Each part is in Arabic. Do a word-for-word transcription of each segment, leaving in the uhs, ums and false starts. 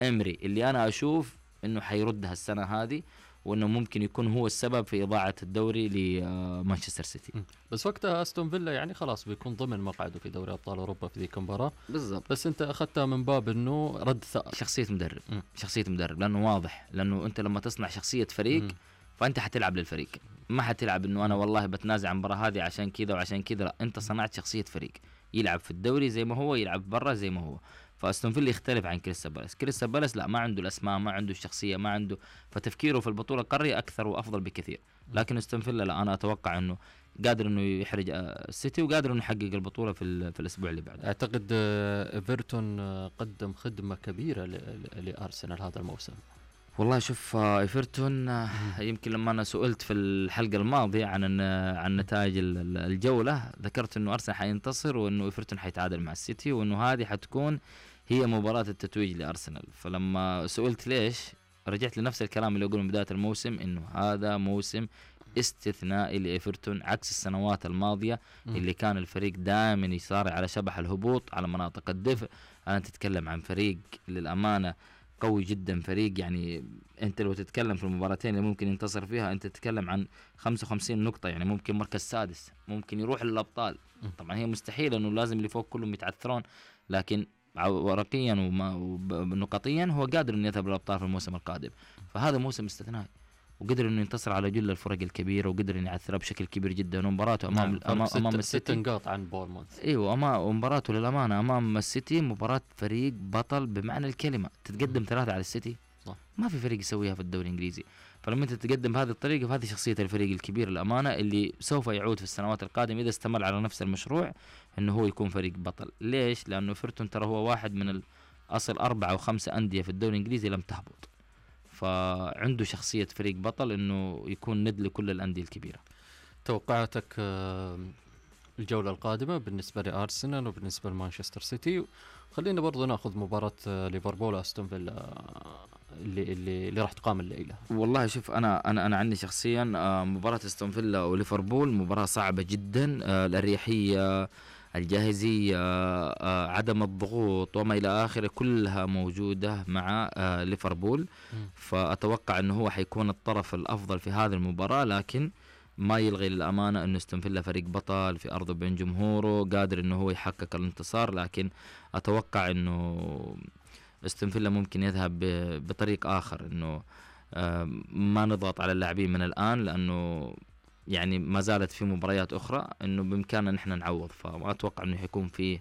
إمري اللي أنا أشوف إنه حيردها السنة هذه، وإنه ممكن يكون هو السبب في إضاعة الدوري لمانشستر سيتي. بس وقتها أستون فيلا يعني خلاص بيكون ضمن مقعده في دوري أبطال أوروبا في ذيك المباراة بالضبط. بس أنت أخذتها من باب إنه رد ثأر. شخصية مدرب م. شخصية مدرب لأنه واضح، لأنه أنت لما تصنع شخصية فريق م. فأنت حتلعب للفريق، ما حتلعب إنه أنا والله بتنازع عن المباراة هذه عشان كذا وعشان كذا، لا، أنت صنعت شخصية فريق يلعب في الدوري زي ما هو، يلعب برا زي ما هو. فأستون فيلا يختلف عن كريستال بالاس. كريستال بالاس لا، ما عنده الأسماء، ما عنده الشخصية، ما عنده، فتفكيره في البطولة القارية أكثر وأفضل بكثير. لكن أستون فيلا لا، أنا أتوقع إنه قادر إنه يحرج السيتي وقادر إنه يحقق البطولة في في الأسبوع اللي بعده. أعتقد إيفرتون قدم خدمة كبيرة لأرسنال هذا الموسم. والله شوف إيفرتون يمكن لما أنا سئلت في الحلقة الماضية عن عن نتائج الجولة ذكرت إنه أرسنال حينتصر وإنه إيفرتون حيتعادل مع السيتي وإنه هذه حتكون هي مباراة التتويج لأرسنال. فلما سئلت ليش رجعت لنفس الكلام اللي أقوله من بداية الموسم، إنه هذا موسم استثنائي لإيفرتون عكس السنوات الماضية م. اللي كان الفريق دائما يصارع على شبح الهبوط على مناطق الدفء. أنا تتكلم عن فريق للأمانة قوي جدا، فريق يعني انت لو تتكلم في المباراتين اللي ممكن ينتصر فيها انت تتكلم عن خمسة وخمسين نقطة، يعني ممكن مركز سادس، ممكن يروح للأبطال. طبعا هي مستحيل انه لازم اللي فوق كلهم يتعثرون، لكن ورقيا ونقطيا هو قادر انه يذهب للأبطال في الموسم القادم. فهذا موسم استثنائي وقدر انه ينتصر على جل الفرق الكبيره وقدر انه يعثرها بشكل كبير جدا. ومباراته امام نعم. امام, ست أمام السيتي ست نقاط عن بورموث. ايوه امام ومباراته للامانه امام السيتي مباراه فريق بطل بمعنى الكلمه، تتقدم ثلاثه على السيتي صح. ما في فريق يسويها في الدوري الانجليزي. فلما انت تتقدم بهذه الطريقه فهذه شخصيه الفريق الكبير الامانه اللي سوف يعود في السنوات القادمه اذا استمر على نفس المشروع انه هو يكون فريق بطل. ليش؟ لانه فيرتون ترى هو واحد من الاصل اربعه او خمسه انديه في الدوري الانجليزي لم تهبط، فعنده شخصية فريق بطل إنه يكون ند لكل الأندية الكبيرة. توقعاتك الجولة القادمة بالنسبة لأرسنال وبالنسبة لمانشستر سيتي؟ خلينا برضو نأخذ مباراة ليفربول أستون فيلا اللي اللي اللي راح تقام الليلة. والله شوف أنا أنا أنا عني شخصيا مباراة أستون فيلا وليفربول مباراة صعبة جدا. الأريحية، الجاهزية، عدم الضغوط وما إلى آخره كلها موجودة مع ليفربول. فأتوقع أنه هو حيكون الطرف الأفضل في هذه المباراة، لكن ما يلغي للأمانة أنه أستون فيلا فريق بطل في أرضه بين جمهوره قادر أنه هو يحقق الانتصار. لكن أتوقع أنه أستون فيلا ممكن يذهب بطريق آخر، أنه ما نضغط على اللاعبين من الآن لأنه يعني ما زالت في مباريات أخرى إنه بإمكاننا نحن نعوض. فما أتوقع إنه حيكون في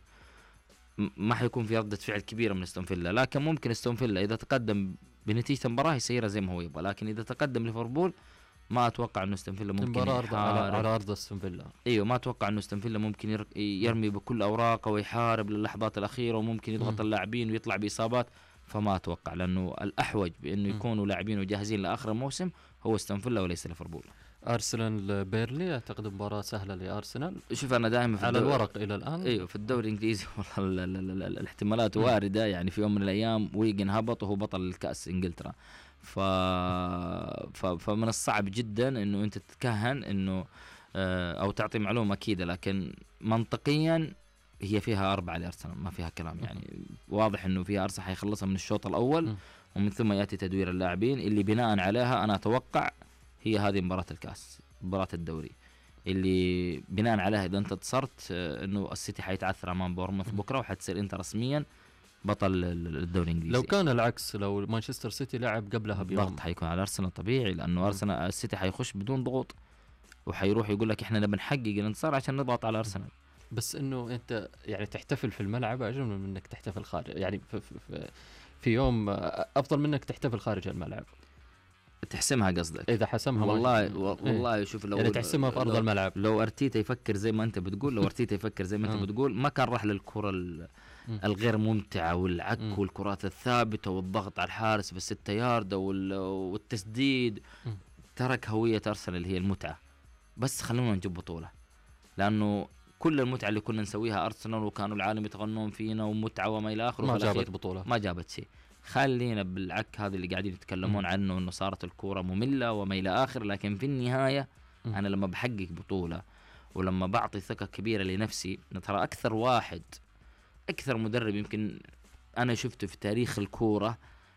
ما حيكون في ردة فعل كبيرة من أستون فيلا، لكن ممكن أستون فيلا إذا تقدم بنتيجة المباراة يسيرها زي ما هو يبغى. لكن إذا تقدم ليفربول ما أتوقع إنه أستون فيلا ممكن على على أرض أستون فيلا. أيوه ما أتوقع إنه أستون فيلا ممكن يرمي بكل أوراقه ويحارب للحظات الأخيرة وممكن يضغط اللاعبين ويطلع بإصابات. فما أتوقع، لأنه الأحوج بأنه يكونوا لاعبين وجاهزين لآخر الموسم هو أستون فيلا وليس ليفربول. أرسنال بيرلي أعتقد مباراة سهلة لأرسنال. شوف أنا دائما على الورق إلى الآن أيوه في الدوري الإنجليزي والله الاحتمالات واردة، يعني في يوم من الأيام ويجن هبط وهو بطل الكأس إنجلترا. ف... ف... فمن الصعب جدا إنه أنت تتكهن إنه أو تعطي معلومة أكيدة، لكن منطقيا هي فيها أربعة لأرسنال ما فيها كلام. يعني واضح إنه فيها أرسنال حيخلصها من الشوط الأول ومن ثم يأتي تدوير اللاعبين اللي بناء عليها أنا أتوقع هي هذه مباراة الكاس، مباراة الدوري اللي بناء عليها إذا أنت تصرت إنه السيتي حيتعثر أمام بورموث بكرة وحتصير أنت رسميا بطل الدوري الإنجليزي. لو كان العكس، لو مانشستر سيتي لعب قبلها بيوم ضغط حيكون على أرسنال طبيعي، لأنه أرسنال السيتي حيخش بدون ضغوط وحيروح يقول لك إحنا نبي نحقق الانتصار عشان نضغط على أرسنال. بس إنه أنت يعني تحتفل في الملعب أجمل من إنك تحتفل خارج، يعني في, في, في يوم أفضل منك تحتفل خارج الملعب. تحسمها قصدك؟ إذا حسمها والله والله إيه؟ شوف لو يعني تحسمها في أرض الملعب. لو أرتيتا يفكر زي ما أنت بتقول لو أرتيتا يفكر زي ما أنت بتقول ما كان راح للكرة الغير ممتعة والعك والكرات الثابتة والضغط على الحارس في الستة يارد والتسديد. ترك هوية أرسنال هي المتعة، بس خلونا نجيب بطولة، لأنه كل المتعة اللي كنا نسويها أرسنال وكانوا العالم يتغنون فينا ومتعة وما إلى آخره ما جابت بطولة، ما جابت شيء. خلينا بالعك هذا اللي قاعدين يتكلمون م. عنه إنه صارت الكورة مملة وما إلى آخر، لكن في النهاية م. أنا لما بحقق بطولة ولما بعطي ثقة كبيرة لنفسي، ترى أكثر واحد أكثر مدرب يمكن أنا شفته في تاريخ الكورة